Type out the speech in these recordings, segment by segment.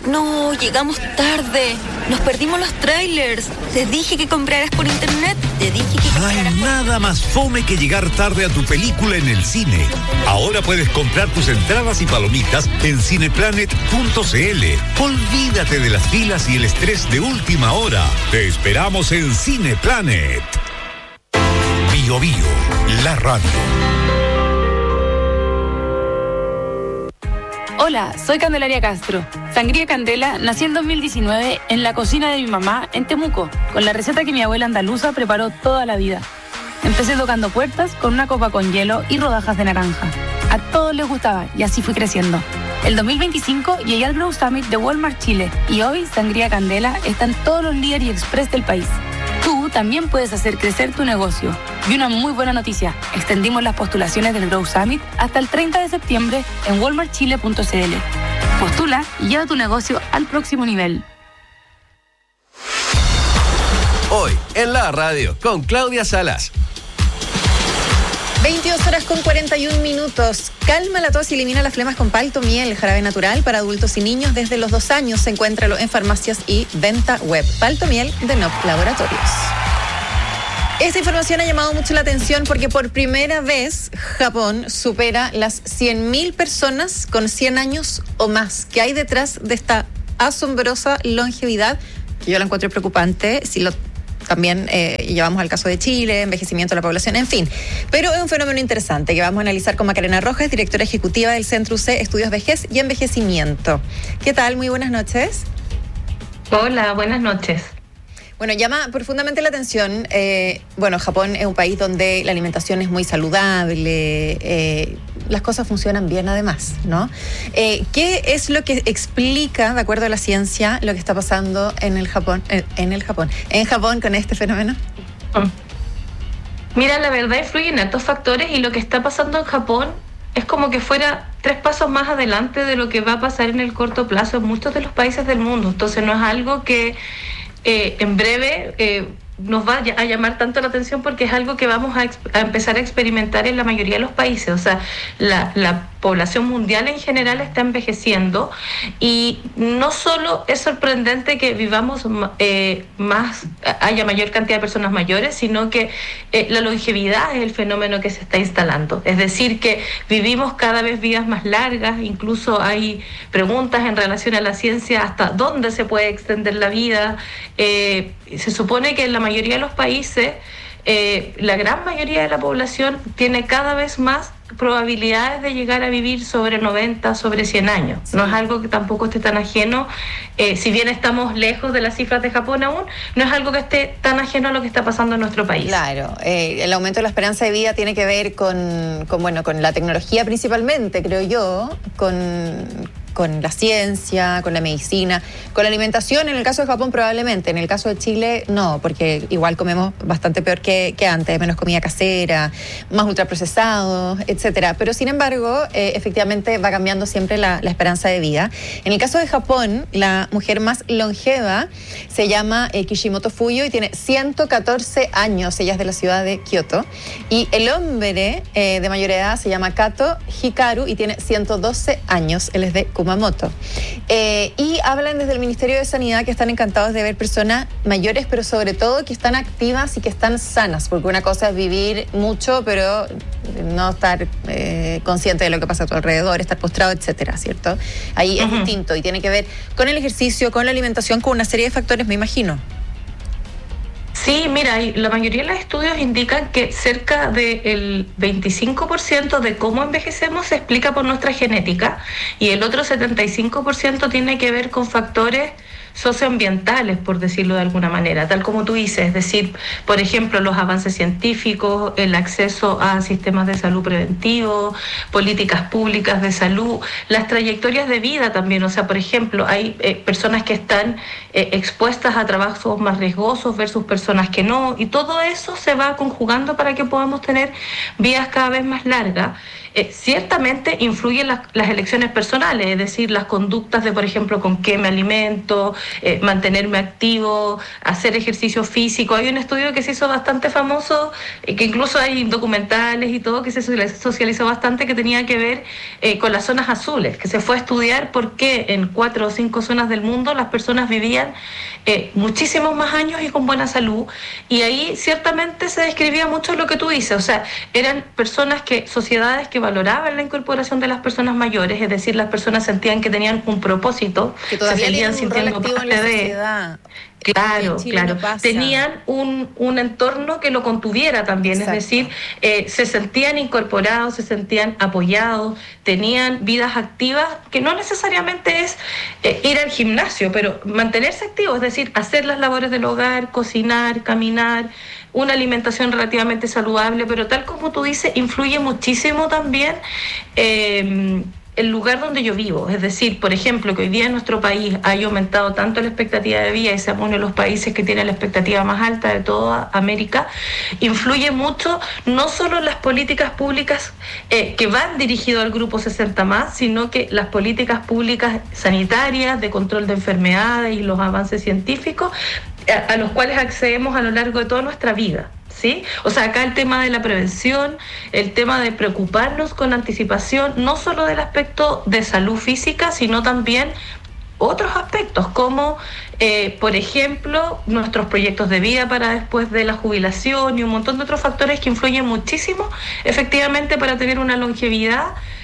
No, llegamos tarde. Nos perdimos los trailers. Te dije que compraras por internet. Te dije que compraras No hay nada más fome que llegar tarde a tu película en el cine. Ahora puedes comprar tus entradas y palomitas en cineplanet.cl. Olvídate de las filas y el estrés de última hora. Te esperamos en Cineplanet. Bio Bio, la radio. Hola, soy Candelaria Castro. Sangría Candela nací en 2019 en la cocina de mi mamá en Temuco, con la receta que mi abuela andaluza preparó toda la vida. Empecé tocando puertas con una copa con hielo y rodajas de naranja. A todos les gustaba y así fui creciendo. El 2025 llegué al Grow Summit de Walmart Chile y hoy Sangría Candela está en todos los líderes y express del país. Tú también puedes hacer crecer tu negocio. Y una muy buena noticia, extendimos las postulaciones del Grow Summit hasta el 30 de septiembre en walmartchile.cl. Postula y lleva tu negocio al próximo nivel. Hoy en la radio con Claudia Salas. 22:41. Calma la tos y elimina las flemas con Palto Miel, jarabe natural para adultos y niños desde los 2 años. Encuéntralo en farmacias y venta web. Palto Miel de Nop Laboratorios. Esta información ha llamado mucho la atención porque por primera vez Japón supera las 100.000 personas con 100 años o más. ¿Qué hay detrás de esta asombrosa longevidad? Que yo la encuentro preocupante. También llevamos al caso de Chile, envejecimiento de la población, en fin. Pero es un fenómeno interesante que vamos a analizar con Macarena Rojas, directora ejecutiva del Centro UC Estudios Vejez y Envejecimiento. ¿Qué tal? Muy buenas noches. Hola, buenas noches. Bueno, llama profundamente la atención. Japón es un país donde la alimentación es muy saludable, las cosas funcionan bien además, ¿no? ¿Qué es lo que explica, de acuerdo a la ciencia, lo que está pasando en Japón con este fenómeno? Mira, la verdad influyen estos factores y lo que está pasando en Japón es como que fuera 3 pasos más adelante de lo que va a pasar en el corto plazo en muchos de los países del mundo. Entonces no es algo que en breve nos va a llamar tanto la atención porque es algo que vamos a empezar a experimentar en la mayoría de los países. O sea, la población mundial en general está envejeciendo y no solo es sorprendente que vivamos haya mayor cantidad de personas mayores, sino que la longevidad es el fenómeno que se está instalando. Es decir, que vivimos cada vez vidas más largas, incluso hay preguntas en relación a la ciencia hasta dónde se puede extender la vida. Se supone que en la mayoría de los países, la gran mayoría de la población tiene cada vez más probabilidades de llegar a vivir sobre 90, sobre 100 años. No es algo que tampoco esté tan ajeno, si bien estamos lejos de las cifras de Japón aún, no es algo que esté tan ajeno a lo que está pasando en nuestro país. Claro, el aumento de la esperanza de vida tiene que ver con la tecnología principalmente, creo yo, con la ciencia, con la medicina, con la alimentación. En el caso de Japón probablemente, en el caso de Chile no, porque igual comemos bastante peor que antes, menos comida casera, más ultraprocesados, etcétera. Pero sin embargo, efectivamente va cambiando siempre la esperanza de vida. En el caso de Japón, la mujer más longeva se llama Kishimoto Fuyo y tiene 114 años, ella es de la ciudad de Kioto. Y el hombre de mayor edad se llama Kato Hikaru y tiene 112 años, él es de Kumamoto. Y hablan desde el Ministerio de Sanidad que están encantados de ver personas mayores, pero sobre todo que están activas y que están sanas, porque una cosa es vivir mucho, pero no estar consciente de lo que pasa a tu alrededor, estar postrado, etcétera, ¿cierto? Ahí es distinto y tiene que ver con el ejercicio, con la alimentación, con una serie de factores, me imagino. Sí, mira, la mayoría de los estudios indican que cerca del 25% de cómo envejecemos se explica por nuestra genética y el otro 75% tiene que ver con factores socioambientales, por decirlo de alguna manera, tal como tú dices, es decir, por ejemplo, los avances científicos, el acceso a sistemas de salud preventivo, políticas públicas de salud, las trayectorias de vida también, o sea, por ejemplo, hay personas que están expuestas a trabajos más riesgosos versus personas que no, y todo eso se va conjugando para que podamos tener vidas cada vez más largas. Ciertamente influyen las elecciones personales, es decir, las conductas de, por ejemplo, con qué me alimento, mantenerme activo, hacer ejercicio físico. Hay un estudio que se hizo bastante famoso, que incluso hay documentales y todo, que se socializó bastante, que tenía que ver con las zonas azules, que se fue a estudiar por qué en 4 o 5 zonas del mundo las personas vivían muchísimos más años y con buena salud, y ahí ciertamente se describía mucho lo que tú dices, o sea, eran sociedades que valoraban la incorporación de las personas mayores, es decir, las personas sentían que tenían un propósito, que todavía se seguían sintiendo parte en la sociedad. Claro, claro. No tenían un entorno que lo contuviera también, exacto. Es decir, se sentían incorporados, se sentían apoyados, tenían vidas activas, que no necesariamente es ir al gimnasio, pero mantenerse activos, es decir, hacer las labores del hogar, cocinar, caminar, una alimentación relativamente saludable, pero tal como tú dices, influye muchísimo también el lugar donde yo vivo. Es decir, por ejemplo, que hoy día en nuestro país haya aumentado tanto la expectativa de vida y seamos uno de los países que tiene la expectativa más alta de toda América, influye mucho no solo en las políticas públicas que van dirigidas al grupo 60+, sino que las políticas públicas sanitarias, de control de enfermedades y los avances científicos a los cuales accedemos a lo largo de toda nuestra vida. ¿Sí? O sea, acá el tema de la prevención, el tema de preocuparnos con anticipación, no solo del aspecto de salud física, sino también otros aspectos, como, por ejemplo, nuestros proyectos de vida para después de la jubilación y un montón de otros factores que influyen muchísimo, efectivamente, para tener una longevidad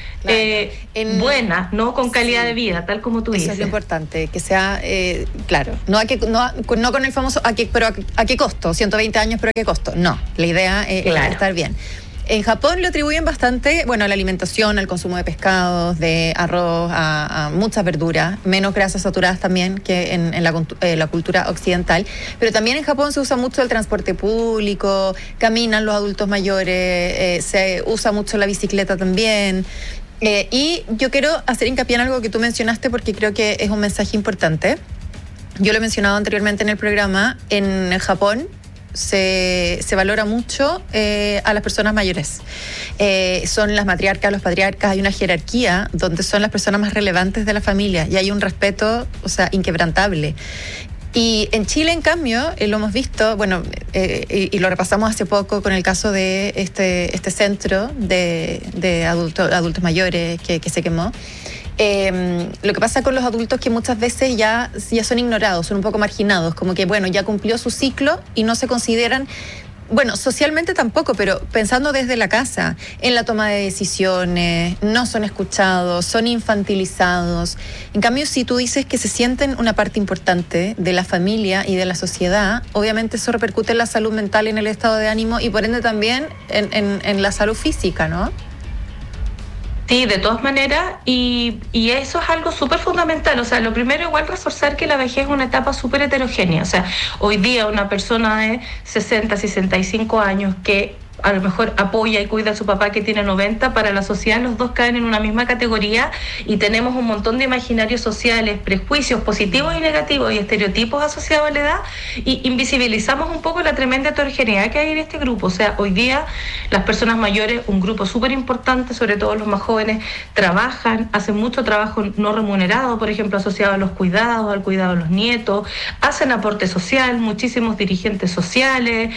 buena, ¿no? Con calidad de vida, tal como tú dices. Eso es lo importante, que sea, claro, no con el famoso a qué costo, 120 años, pero a qué costo. No, la idea es estar bien. En Japón lo atribuyen bastante, bueno, a la alimentación, al consumo de pescados, de arroz, a muchas verduras, menos grasas saturadas también que en la cultura occidental. Pero también en Japón se usa mucho el transporte público, caminan los adultos mayores, se usa mucho la bicicleta también. Y yo quiero hacer hincapié en algo que tú mencionaste porque creo que es un mensaje importante. Yo lo he mencionado anteriormente en el programa. En Japón se valora mucho a las personas mayores. Son las matriarcas, los patriarcas, hay una jerarquía donde son las personas más relevantes de la familia y hay un respeto, o sea, inquebrantable. Y en Chile, en cambio, lo hemos visto, bueno, y lo repasamos hace poco con el caso de este centro de adultos mayores que se quemó. Lo que pasa con los adultos es que muchas veces ya son ignorados, son un poco marginados, como que, bueno, ya cumplió su ciclo y no se consideran... Bueno, socialmente tampoco, pero pensando desde la casa, en la toma de decisiones, no son escuchados, son infantilizados. En cambio, si tú dices que se sienten una parte importante de la familia y de la sociedad, obviamente eso repercute en la salud mental, en el estado de ánimo y por ende también en la salud física, ¿no? Sí, de todas maneras, y eso es algo súper fundamental. O sea, lo primero, igual reforzar que la vejez es una etapa súper heterogénea. O sea, hoy día una persona de 60, 65 años que a lo mejor apoya y cuida a su papá que tiene 90, para la sociedad los dos caen en una misma categoría y tenemos un montón de imaginarios sociales, prejuicios positivos y negativos y estereotipos asociados a la edad, y invisibilizamos un poco la tremenda heterogeneidad que hay en este grupo. O sea, hoy día las personas mayores, un grupo súper importante, sobre todo los más jóvenes, trabajan, hacen mucho trabajo no remunerado, por ejemplo, asociado a los cuidados, al cuidado de los nietos, hacen aporte social, muchísimos dirigentes sociales,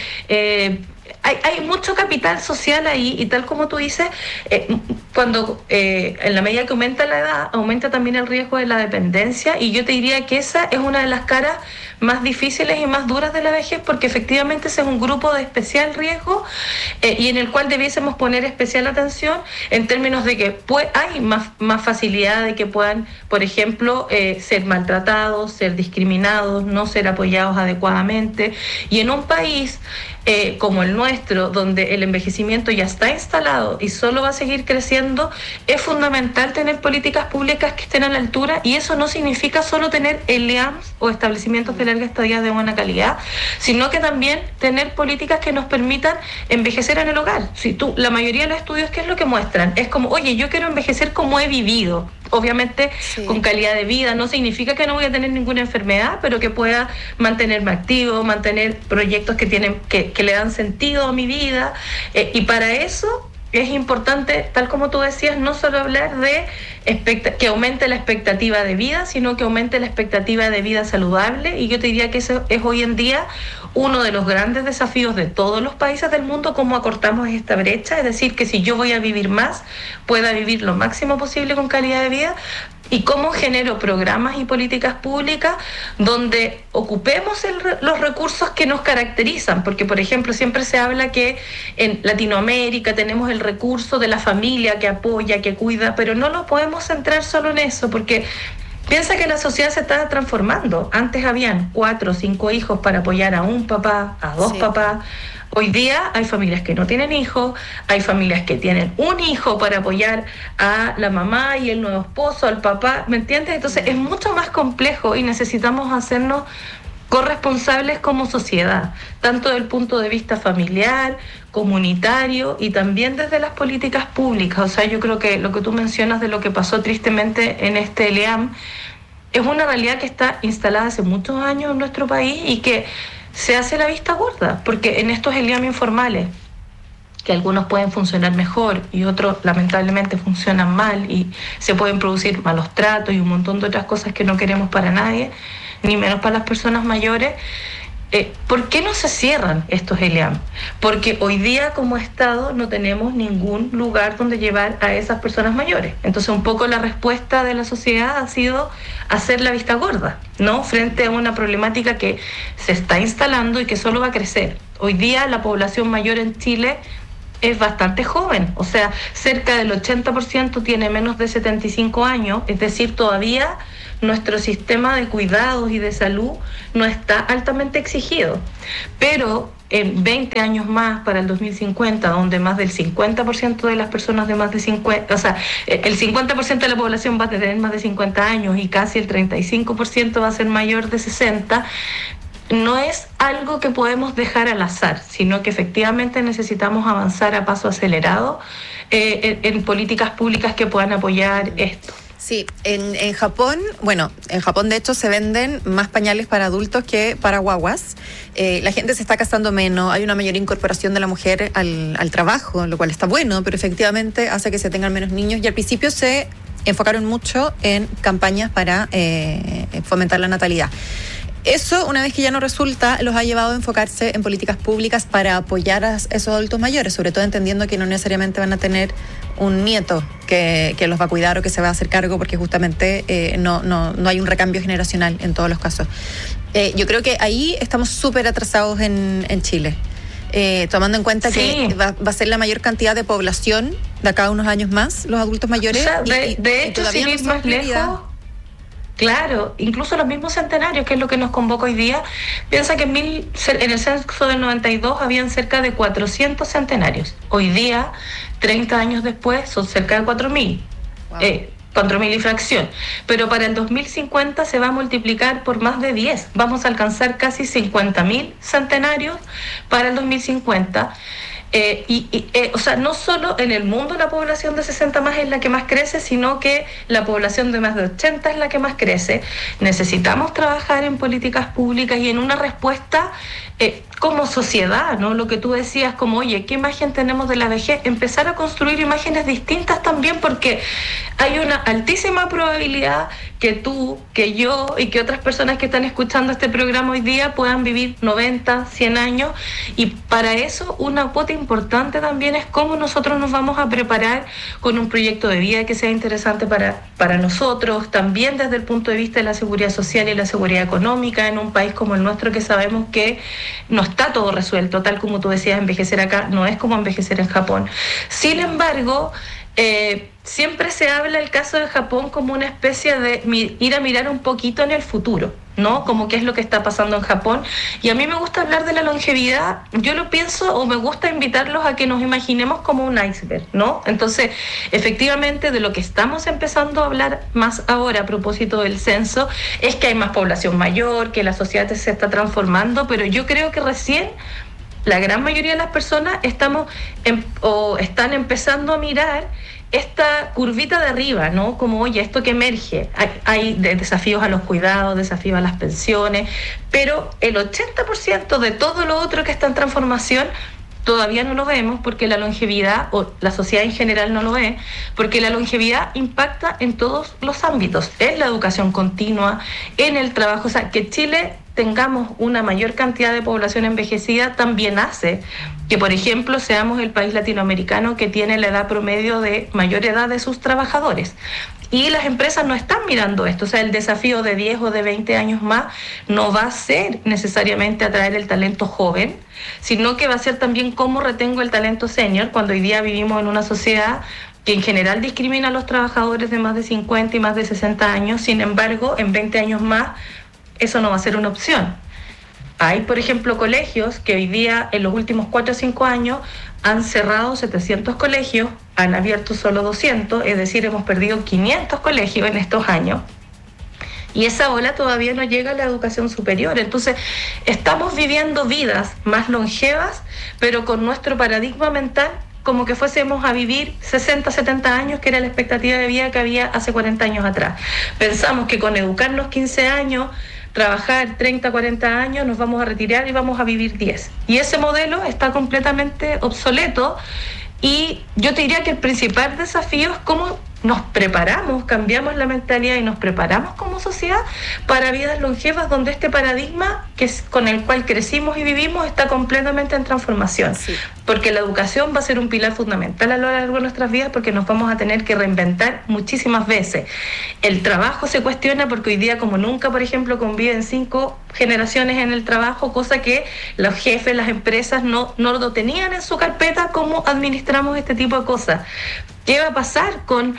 hay mucho capital social ahí, y tal como tú dices, cuando en la medida que aumenta la edad, aumenta también el riesgo de la dependencia, y yo te diría que esa es una de las caras más difíciles y más duras de la vejez, porque efectivamente ese es un grupo de especial riesgo y en el cual debiésemos poner especial atención en términos de que hay más facilidad de que puedan, por ejemplo, ser maltratados, ser discriminados, no ser apoyados adecuadamente. Y en un país como el nuestro, donde el envejecimiento ya está instalado y solo va a seguir creciendo, es fundamental tener políticas públicas que estén a la altura, y eso no significa solo tener ELEAMS o establecimientos de larga estadía de buena calidad, sino que también tener políticas que nos permitan envejecer en el hogar. La mayoría de los estudios, ¿qué es lo que muestran? Es como, oye, yo quiero envejecer como he vivido. Obviamente, sí, con calidad de vida. No significa que no voy a tener ninguna enfermedad, pero que pueda mantenerme activo, mantener proyectos que le dan sentido a mi vida. Y para eso es importante, tal como tú decías, no solo hablar de que aumente la expectativa de vida, sino que aumente la expectativa de vida saludable, y yo te diría que eso es hoy en día uno de los grandes desafíos de todos los países del mundo, cómo acortamos esta brecha, es decir, que si yo voy a vivir más, pueda vivir lo máximo posible con calidad de vida, y cómo genero programas y políticas públicas donde ocupemos los recursos que nos caracterizan, porque por ejemplo siempre se habla que en Latinoamérica tenemos el recurso de la familia que apoya, que cuida, pero no lo podemos centrar solo en eso, porque piensa que la sociedad se está transformando. Antes habían 4 o 5 hijos para apoyar a un papá, a 2 papás. Hoy día hay familias que no tienen hijos, hay familias que tienen un hijo para apoyar a la mamá y el nuevo esposo, al papá, ¿me entiendes? Entonces es mucho más complejo y necesitamos hacernos corresponsables como sociedad, tanto desde el punto de vista familiar, comunitario y también desde las políticas públicas. O sea, yo creo que lo que tú mencionas de lo que pasó tristemente en este ELEAM es una realidad que está instalada hace muchos años en nuestro país y que se hace la vista gorda, porque en estos ELEAM informales, que algunos pueden funcionar mejor y otros lamentablemente funcionan mal y se pueden producir malos tratos y un montón de otras cosas que no queremos para nadie, ni menos para las personas mayores. ¿Por qué no se cierran estos ELEAM? Porque hoy día como Estado no tenemos ningún lugar donde llevar a esas personas mayores. Entonces un poco la respuesta de la sociedad ha sido hacer la vista gorda, ¿no? Frente a una problemática que se está instalando y que solo va a crecer. Hoy día la población mayor en Chile es bastante joven, o sea, cerca del 80% tiene menos de 75 años, es decir, todavía nuestro sistema de cuidados y de salud no está altamente exigido. Pero en 20 años más, para el 2050, donde más del 50% de las personas de más de 50, o sea, el 50% de la población va a tener más de 50 años y casi el 35% va a ser mayor de 60, no es algo que podemos dejar al azar, sino que efectivamente necesitamos avanzar a paso acelerado en políticas públicas que puedan apoyar esto. Sí, en Japón, en Japón de hecho se venden más pañales para adultos que para guaguas. La gente se está casando menos, hay una mayor incorporación de la mujer al trabajo, lo cual está bueno, pero efectivamente hace que se tengan menos niños, y al principio se enfocaron mucho en campañas para fomentar la natalidad. Eso, una vez que ya no resulta, los ha llevado a enfocarse en políticas públicas para apoyar a esos adultos mayores, sobre todo entendiendo que no necesariamente van a tener un nieto que los va a cuidar o que se va a hacer cargo, porque justamente no hay un recambio generacional en todos los casos. Yo creo que ahí estamos súper atrasados en Chile, tomando en cuenta que va a ser la mayor cantidad de población de acá a unos años más, los adultos mayores. O sea, de hecho, sin ir más lejos, claro, incluso los mismos centenarios, que es lo que nos convoca hoy día. Piensa que en el censo del 92 habían cerca de 400 centenarios. Hoy día, 30 años después, son cerca de 4.000. Wow. 4.000 y fracción. Pero para el 2050 se va a multiplicar por más de 10. Vamos a alcanzar casi 50.000 centenarios para el 2050. O sea, no solo en el mundo la población de 60 más es la que más crece, sino que la población de más de 80 es la que más crece. Necesitamos trabajar en políticas públicas y en una respuesta como sociedad, ¿no? Lo que tú decías, como, oye, ¿qué imagen tenemos de la vejez? Empezar a construir imágenes distintas también, porque hay una altísima probabilidad que tú, que yo y que otras personas que están escuchando este programa hoy día puedan vivir 90, 100 años, y para eso una cuota importante también es cómo nosotros nos vamos a preparar con un proyecto de vida que sea interesante para nosotros, también desde el punto de vista de la seguridad social y la seguridad económica en un país como el nuestro, que sabemos que no está todo resuelto, tal como tú decías, envejecer acá no es como envejecer en Japón. Sin embargo, siempre se habla el caso de Japón como una especie de ir a mirar un poquito en el futuro, ¿no? Como qué es lo que está pasando en Japón. Y a mí me gusta hablar de la longevidad. Yo lo pienso, o me gusta invitarlos a que nos imaginemos como un iceberg, ¿no? Entonces, efectivamente, de lo que estamos empezando a hablar más ahora a propósito del censo es que hay más población mayor, que la sociedad se está transformando, pero yo creo que recién la gran mayoría de las personas están empezando a mirar esta curvita de arriba, ¿no? Como, oye, esto que emerge, hay desafíos a los cuidados, desafíos a las pensiones, pero el 80% de todo lo otro que está en transformación todavía no lo vemos porque la longevidad, o la sociedad en general no lo ve, porque la longevidad impacta en todos los ámbitos, en la educación continua, en el trabajo. O sea, que Chile tengamos una mayor cantidad de población envejecida también hace que, por ejemplo, seamos el país latinoamericano que tiene la edad promedio de mayor edad de sus trabajadores. Y las empresas no están mirando esto, o sea, el desafío de 10 o de 20 años más no va a ser necesariamente atraer el talento joven, sino que va a ser también cómo retengo el talento senior, cuando hoy día vivimos en una sociedad que en general discrimina a los trabajadores de más de 50 y más de 60 años, sin embargo, en 20 años más, eso no va a ser una opción. Hay, por ejemplo, colegios que hoy día, en los últimos 4 o 5 años, han cerrado 700 colegios, han abierto solo 200, es decir, hemos perdido 500 colegios en estos años. Y esa ola todavía no llega a la educación superior. Entonces, estamos viviendo vidas más longevas, pero con nuestro paradigma mental como que fuésemos a vivir 60, 70 años, que era la expectativa de vida que había hace 40 años atrás. Pensamos que con educarnos 15 años, trabajar 30, 40 años, nos vamos a retirar y vamos a vivir 10. Y ese modelo está completamente obsoleto. Y yo te diría que el principal desafío es cómo nos preparamos, cambiamos la mentalidad y nos preparamos como sociedad para vidas longevas, donde este paradigma que es con el cual crecimos y vivimos está completamente en transformación. Sí. Porque la educación va a ser un pilar fundamental a lo largo de nuestras vidas, porque nos vamos a tener que reinventar muchísimas veces. El trabajo se cuestiona porque hoy día, como nunca, por ejemplo, conviven 5 generaciones en el trabajo, cosa que los jefes, las empresas no lo tenían en su carpeta. ¿Cómo administramos este tipo de cosas? ¿Qué va a pasar con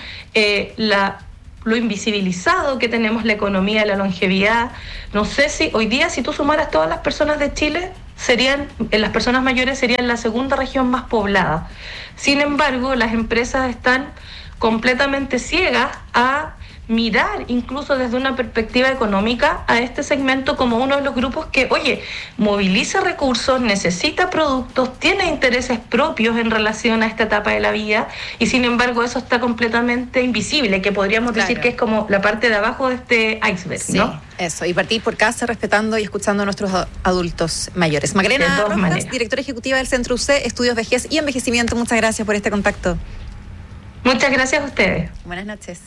lo invisibilizado que tenemos la economía, la longevidad? No sé si hoy día, si tú sumaras todas las personas de Chile, las personas mayores serían la segunda región más poblada. Sin embargo, las empresas están completamente ciegas a mirar, incluso desde una perspectiva económica, a este segmento como uno de los grupos que, moviliza recursos, necesita productos, tiene intereses propios en relación a esta etapa de la vida, y sin embargo eso está completamente invisible, que podríamos decir que es como la parte de abajo de este iceberg, ¿no? Sí, eso, y partir por casa respetando y escuchando a nuestros adultos mayores. Macarena Rojas, directora ejecutiva del Centro UC, Estudios Vejez y Envejecimiento, muchas gracias por este contacto. Muchas gracias a ustedes. Buenas noches.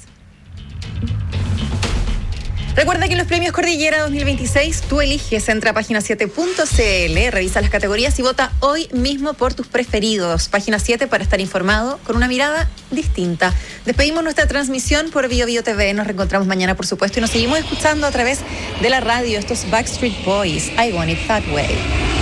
Recuerda que en los premios Cordillera 2026 tú eliges, entra a página7.cl, revisa las categorías y vota hoy mismo por tus preferidos. Página 7 para estar informado con una mirada distinta. Despedimos nuestra transmisión por Bio Bio TV. Nos reencontramos mañana, por supuesto, y nos seguimos escuchando a través de la radio. Estos Backstreet Boys, I Want It That Way.